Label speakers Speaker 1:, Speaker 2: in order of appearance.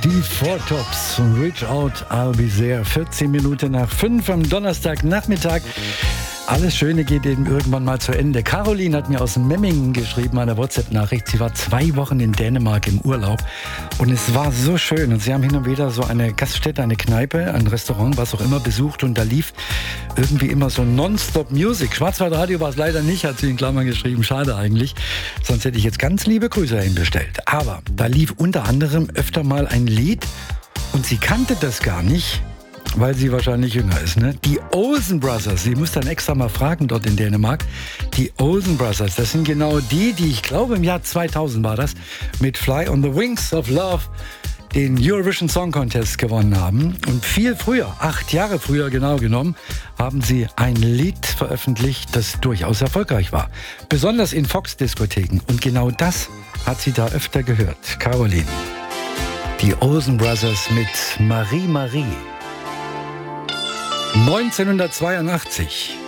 Speaker 1: Die Four Tops und Reach Out, I'll Be There. 14 Minuten nach 5 am Donnerstagnachmittag. Alles Schöne geht eben irgendwann mal zu Ende. Caroline hat mir aus Memmingen geschrieben, eine WhatsApp-Nachricht. Sie war 2 Wochen in Dänemark im Urlaub und es war so schön. Und sie haben hin und wieder so eine Gaststätte, eine Kneipe, ein Restaurant, was auch immer besucht. Und da lief irgendwie immer so Nonstop-Music. Schwarzwaldradio war es leider nicht, hat sie in Klammern geschrieben. Schade eigentlich. Sonst hätte ich jetzt ganz liebe Grüße hinbestellt. Aber da lief unter anderem öfter mal ein Lied und sie kannte das gar nicht. Weil sie wahrscheinlich jünger ist, ne? Die Olsen Brothers, sie muss dann extra mal fragen dort in Dänemark. Die Olsen Brothers, das sind genau die ich glaube im Jahr 2000 war das, mit Fly on the Wings of Love den Eurovision Song Contest gewonnen haben. Und viel früher, 8 Jahre früher genau genommen, haben sie ein Lied veröffentlicht, das durchaus erfolgreich war. Besonders in Fox-Diskotheken. Und genau das hat sie da öfter gehört. Caroline. Die Olsen Brothers mit Marie Marie. 1982.